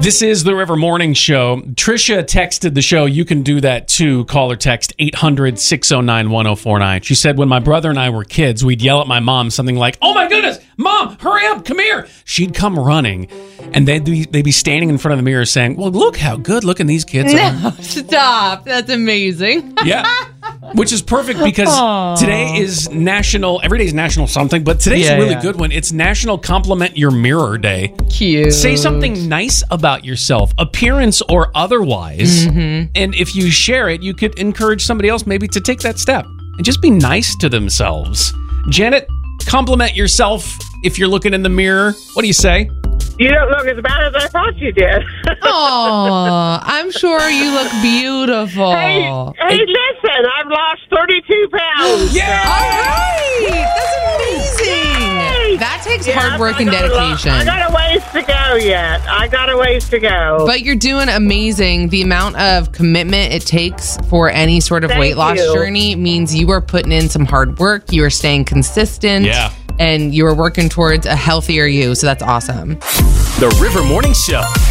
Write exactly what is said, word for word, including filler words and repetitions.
This is the River Morning Show. Trisha texted the show. You can do that too. Call or text eight hundred, six oh nine, one oh four nine. She said, when my brother and I were kids, we'd yell at my mom something like, "Oh my goodness, Mom, hurry up, come here." She'd come running, and they'd be, they'd be standing in front of the mirror saying, "Well, look how good looking these kids are." No, stop. That's amazing. Yeah. Which is perfect because Aww. today is national, every day is national something, but today's yeah, a really yeah. good one. It's National Compliment Your Mirror Day. Cute. Say something nice about yourself, appearance or otherwise. Mm-hmm. And if you share it, you could encourage somebody else maybe to take that step and just be nice to themselves. Janet, compliment yourself if you're looking in the mirror. What do you say? You don't look as bad as I thought you did. Oh, I'm sure you look beautiful. Hey, hey, listen, I've lost thirty-two pounds. Yeah! All right! That's amazing! Yay! That takes Yeah, hard work I and got a lo- dedication. I got a ways to go yet. I got a ways to go. But you're doing amazing. The amount of commitment it takes for any sort of Thank weight loss you. journey means you are putting in some hard work. You are staying consistent. Yeah. And you are working towards a healthier you. So that's awesome. The River Morning Show.